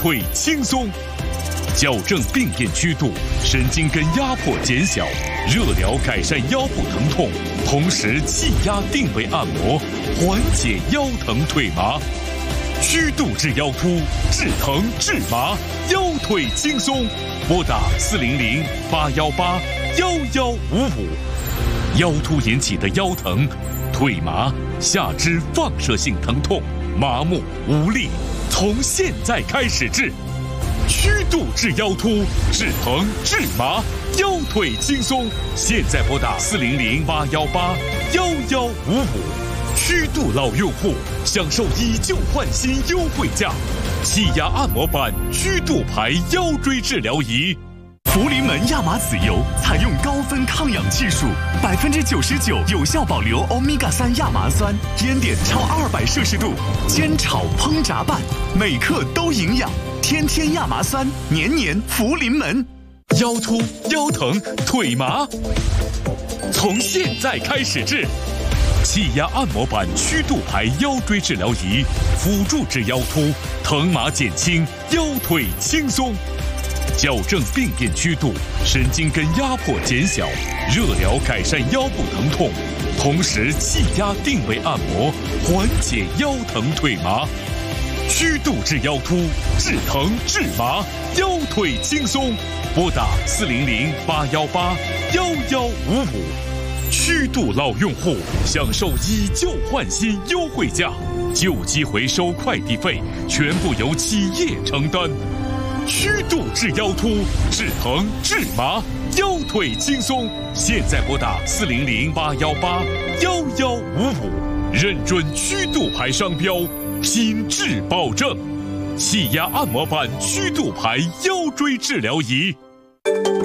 腿轻松。矫正病变曲度，神经根压迫减小，热疗改善腰部疼痛，同时气压定位按摩，缓解腰疼腿麻。曲度治腰突，治疼治麻，腰腿轻松。拨打400-818-1155。腰突引起的腰疼、腿麻、下肢放射性疼痛、麻木无力，从现在开始治。曲度治腰突，治疼治麻，腰腿轻松。现在拨打400-818-1155。曲度老用户享受以旧换新优惠价，气压按摩板曲度牌腰椎治疗仪。 福临门亚麻籽油采用高分抗氧技术，99%有效保留欧米伽3亚麻酸，烟点超200摄氏度，煎炒烹炸拌，每克都营养。天天亚麻酸，年年福临门。 腰突、腰疼、腿麻，从现在开始治。气压按摩板曲度牌腰椎治疗仪，辅助治腰突，疼麻减轻，腰腿轻松。矫正病变曲度，神经根压迫减小，热疗改善腰部疼痛，同时气压定位按摩，缓解腰疼腿麻。曲度治腰突，治疼治麻，腰腿轻松。拨打400-818-1155。曲度老用户享受以旧换新优惠价，旧机回收快递费全部由企业承担。曲度治腰突，治疼治麻，腰腿轻松。现在拨打400-818-1155，认准曲度牌商标，品质保证。气压按摩板曲度牌腰椎治疗仪。